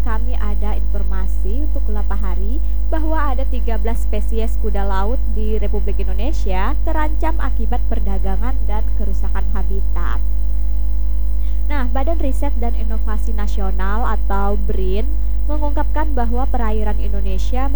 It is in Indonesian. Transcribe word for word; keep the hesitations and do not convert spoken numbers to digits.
kami ada informasi untuk Kulapa Hari bahwa ada tiga belas spesies kuda laut di Republik Indonesia terancam akibat perdagangan dan kerusakan habitat. Nah, Badan Riset dan Inovasi Nasional atau BRIN mengungkapkan bahwa perairan Indonesia